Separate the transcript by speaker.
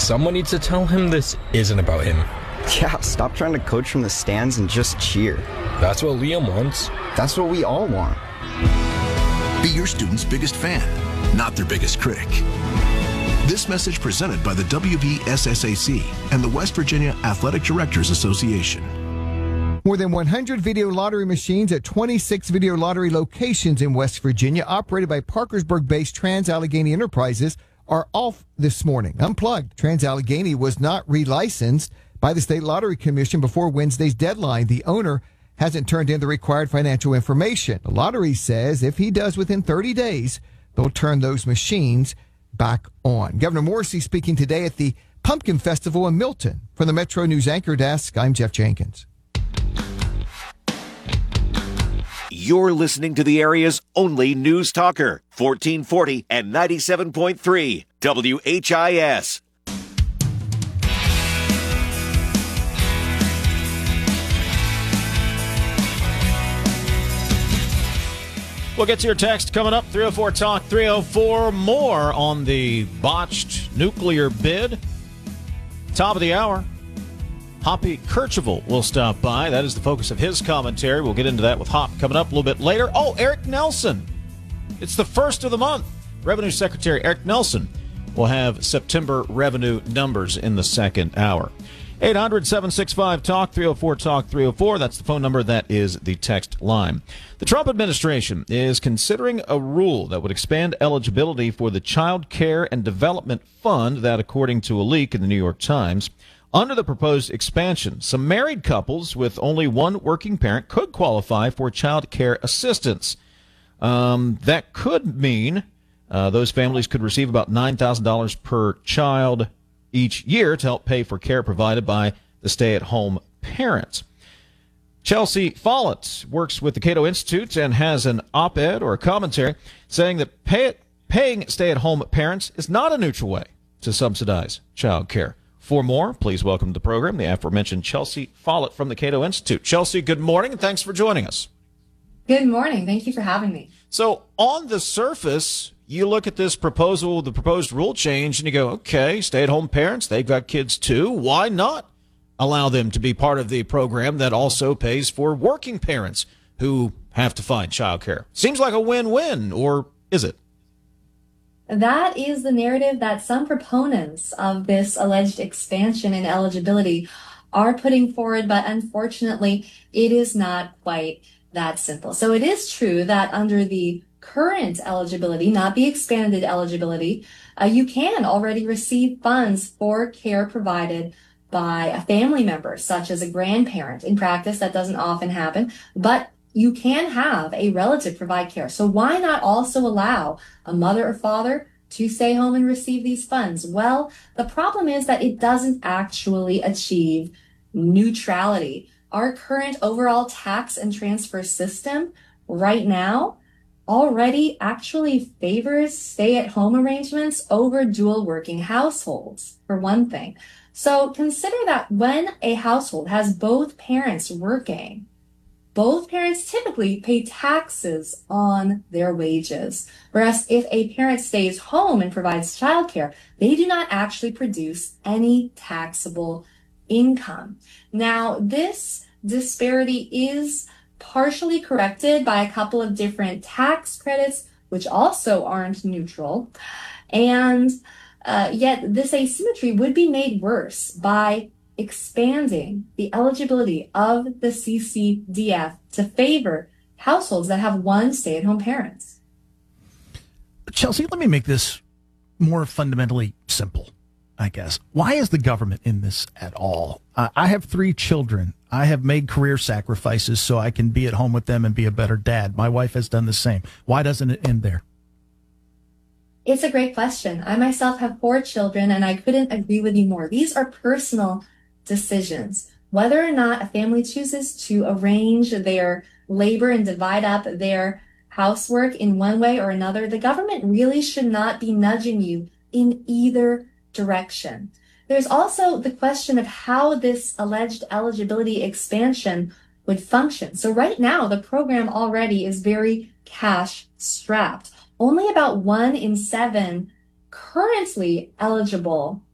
Speaker 1: Someone needs to tell him this isn't about him.
Speaker 2: Yeah, stop trying to coach from the stands and just cheer.
Speaker 1: That's what Liam wants.
Speaker 2: That's what we all want.
Speaker 3: Be your student's biggest fan, not their biggest critic. This message presented by the WVSSAC and the West Virginia Athletic Directors Association.
Speaker 4: More than 100 video lottery machines at 26 video lottery locations in West Virginia, operated by Parkersburg-based Trans-Allegheny Enterprises, are off this morning. Unplugged. Trans-Allegheny was not relicensed by the State Lottery Commission before Wednesday's deadline. The owner hasn't turned in the required financial information. The lottery says if he does within 30 days, they'll turn those machines back on. Governor Morrisey speaking today at the Pumpkin Festival in Milton. From the Metro News Anchor Desk, I'm Jeff Jenkins.
Speaker 5: You're listening to the area's only news talker, 1440 and 97.3 WHIS.
Speaker 6: We'll get to your text coming up, 304 Talk 304. More on the botched nuclear bid. Top of the hour. Hoppy Kercheval will stop by. That is the focus of his commentary. We'll get into that with Hop coming up a little bit later. Oh, Eric Nelson. It's the first of the month. Revenue Secretary Eric Nelson will have September revenue numbers in the second hour. 800-765-TALK, 304-TALK, 304. That's the phone number. That is the text line. The Trump administration is considering a rule that would expand eligibility for the Child Care and Development Fund, that according to a leak in the New York Times. Under the proposed expansion, some married couples with only one working parent could qualify for child care assistance. That could mean those families could receive about $9,000 per child each year to help pay for care provided by the stay-at-home parents. Chelsea Follett works with the Cato Institute and has an op-ed or a commentary saying that paying stay-at-home parents is not a neutral way to subsidize child care. For more, please welcome to the program the aforementioned Chelsea Follett from the Cato Institute. Chelsea, good morning, and thanks for joining us.
Speaker 7: Good morning. Thank you for having me.
Speaker 6: So, on the surface, you look at this proposal, the proposed rule change, and you go, okay, stay-at-home parents, they've got kids too. Why not allow them to be part of the program that also pays for working parents who have to find child care? Seems like a win-win, or is it?
Speaker 7: That is the narrative that some proponents of this alleged expansion in eligibility are putting forward, but unfortunately, it is not quite that simple. So it is true that under the current eligibility, not the expanded eligibility, you can already receive funds for care provided by a family member, such as a grandparent. In practice, that doesn't often happen, but you can have a relative provide care. So why not also allow a mother or father to stay home and receive these funds? Well, the problem is that it doesn't actually achieve neutrality. Our current overall tax and transfer system right now already actually favors stay-at-home arrangements over dual working households, for one thing. So consider that when a household has both parents working, both parents typically pay taxes on their wages. Whereas if a parent stays home and provides childcare, they do not actually produce any taxable income. Now, this disparity is partially corrected by a couple of different tax credits, which also aren't neutral. And yet this asymmetry would be made worse by expanding the eligibility of the CCDF to favor households that have one stay-at-home parent.
Speaker 8: Chelsea, let me make this more fundamentally simple, I guess. Why is the government in this at all? I have 3 children. I have made career sacrifices so I can be at home with them and be a better dad. My wife has done the same. Why doesn't it end there?
Speaker 7: It's a great question. I myself have 4 children, and I couldn't agree with you more. These are personal decisions. Whether or not a family chooses to arrange their labor and divide up their housework in one way or another, the government really should not be nudging you in either direction. There's also the question of how this alleged eligibility expansion would function. So right now, the program already is very cash strapped. Only about 1 in 7 currently eligible